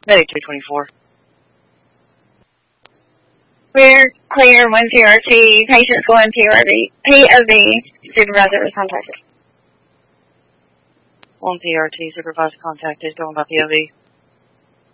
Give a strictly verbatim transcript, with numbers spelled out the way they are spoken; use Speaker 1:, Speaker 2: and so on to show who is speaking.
Speaker 1: Medic two twenty-four.
Speaker 2: We're clear, one P R T, patient's going P O V, P O V, supervisor was contacted.
Speaker 1: one P R T, supervisor contacted, going by P O V.